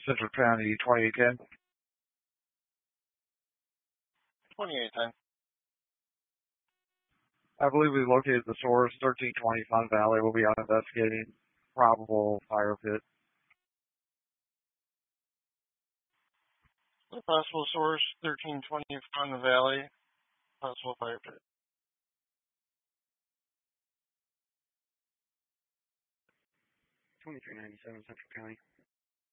Central County, 2810. 2810. I believe we located the source, 1320 Fun Valley. We'll be out investigating probable fire pit. The possible source, 1320 Fun Valley. Possible fire pit. 2397 Central County.